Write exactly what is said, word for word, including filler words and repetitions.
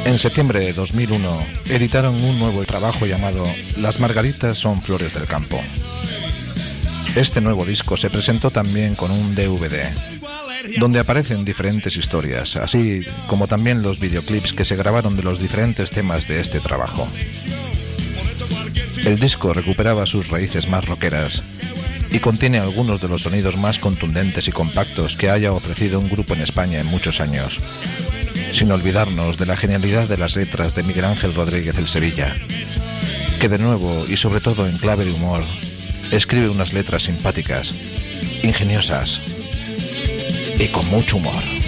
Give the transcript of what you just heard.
En septiembre de dos mil uno editaron un nuevo trabajo llamado Las margaritas son flores del campo. Este nuevo disco se presentó también con un D V D, donde aparecen diferentes historias, así como también los videoclips que se grabaron de los diferentes temas de este trabajo. El disco recuperaba sus raíces más rockeras y contiene algunos de los sonidos más contundentes y compactos que haya ofrecido un grupo en España en muchos años, sin olvidarnos de la genialidad de las letras de Miguel Ángel Rodríguez el Sevilla, que de nuevo y sobre todo en clave de humor escribe unas letras simpáticas, ingeniosas y con mucho humor.